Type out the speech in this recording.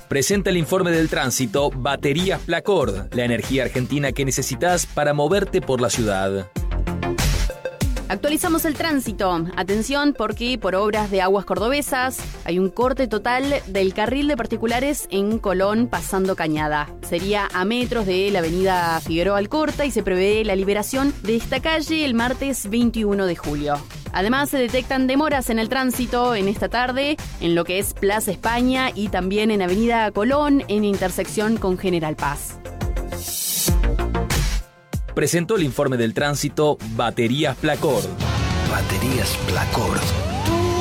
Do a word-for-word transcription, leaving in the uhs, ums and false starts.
presenta el informe del tránsito Baterías Placord, la energía argentina que necesitas para moverte por la ciudad. Actualizamos el tránsito. Atención porque por obras de Aguas Cordobesas hay un corte total del carril de particulares en Colón pasando Cañada. Sería a metros de la avenida Figueroa Alcorta y se prevé la liberación de esta calle el martes veintiuno de julio. Además, se detectan demoras en el tránsito en esta tarde en lo que es Plaza España y también en Avenida Colón en intersección con General Paz. Presentó el informe del tránsito Baterías Placord. Baterías Placord.